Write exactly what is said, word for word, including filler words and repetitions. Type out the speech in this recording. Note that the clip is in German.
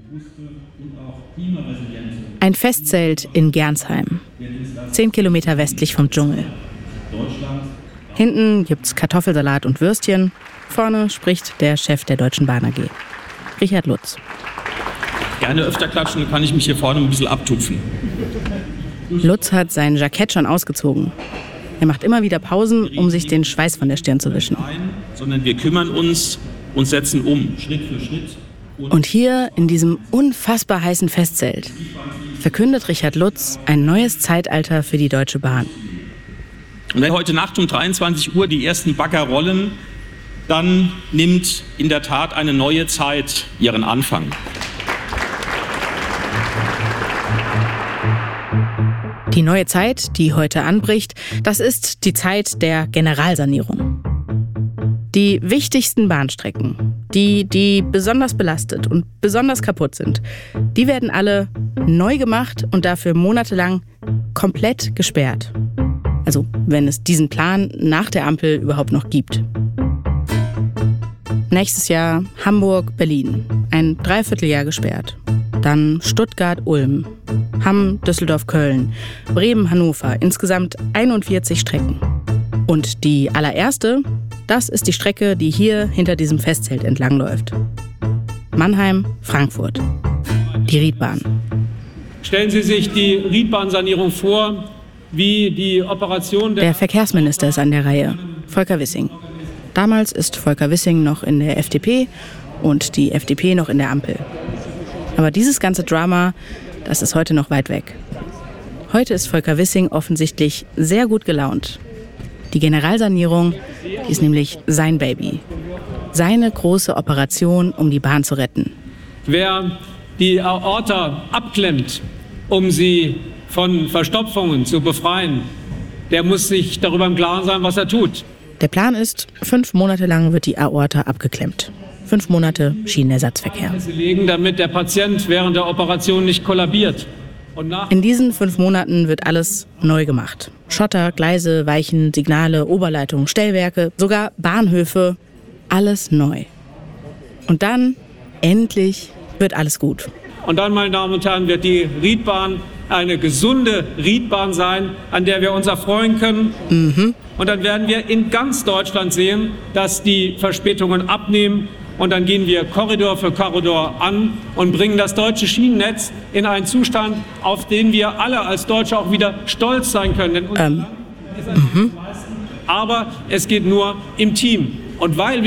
Ein Festzelt in Gernsheim, zehn Kilometer westlich vom Dschungel. Hinten gibt's Kartoffelsalat und Würstchen. Vorne spricht der Chef der Deutschen Bahn A G, Richard Lutz. Gerne öfter klatschen, dann kann ich mich hier vorne ein bisschen abtupfen. Lutz hat sein Jackett schon ausgezogen. Er macht immer wieder Pausen, um sich den Schweiß von der Stirn zu wischen. Nein, sondern wir kümmern uns und setzen um, Schritt für Schritt. Und hier, in diesem unfassbar heißen Festzelt, verkündet Richard Lutz ein neues Zeitalter für die Deutsche Bahn. Und wenn heute Nacht um dreiundzwanzig Uhr die ersten Bagger rollen, dann nimmt in der Tat eine neue Zeit ihren Anfang. Die neue Zeit, die heute anbricht, das ist die Zeit der Generalsanierung. Die wichtigsten Bahnstrecken, die, die besonders belastet und besonders kaputt sind, die werden alle neu gemacht und dafür monatelang komplett gesperrt. Also, wenn es diesen Plan nach der Ampel überhaupt noch gibt. Nächstes Jahr Hamburg, Berlin, ein Dreivierteljahr gesperrt. Dann Stuttgart, Ulm, Hamm, Düsseldorf, Köln, Bremen, Hannover, insgesamt einundvierzig Strecken. Und die allererste, das ist die Strecke, die hier hinter diesem Festzelt entlangläuft. Mannheim, Frankfurt, die Riedbahn. Stellen Sie sich die Riedbahnsanierung vor, wie die Operation der... Der Verkehrsminister ist an der Reihe, Volker Wissing. Damals ist Volker Wissing noch in der F D P und die F D P noch in der Ampel. Aber dieses ganze Drama, das ist heute noch weit weg. Heute ist Volker Wissing offensichtlich sehr gut gelaunt. Die Generalsanierung, die ist nämlich sein Baby. Seine große Operation, um die Bahn zu retten. Wer die Aorta abklemmt, um sie von Verstopfungen zu befreien, der muss sich darüber im Klaren sein, was er tut. Der Plan ist, fünf Monate lang wird die Aorta abgeklemmt. Fünf Monate Schienenersatzverkehr. Damit der Patient während der Operation nicht kollabiert. Und nach In diesen fünf Monaten wird alles neu gemacht. Schotter, Gleise, Weichen, Signale, Oberleitungen, Stellwerke, sogar Bahnhöfe. Alles neu. Und dann, endlich, wird alles gut. Und dann, meine Damen und Herren, wird die Riedbahn eine gesunde Riedbahn sein, an der wir uns erfreuen können. Mhm. Und dann werden wir in ganz Deutschland sehen, dass die Verspätungen abnehmen. Und dann gehen wir Korridor für Korridor an und bringen das deutsche Schienennetz in einen Zustand, auf den wir alle als Deutsche auch wieder stolz sein können. Denn unser Ähm. Land ist ein Mhm. Aber es geht nur im Team. Und weil